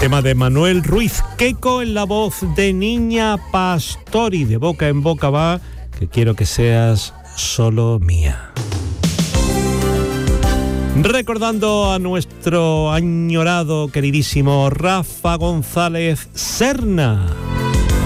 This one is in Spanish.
Tema de Manuel Ruiz Queco en la voz de Niña Pastori. De boca en boca va, que quiero que seas solo mía. Recordando a nuestro añorado, queridísimo Rafa González Serna.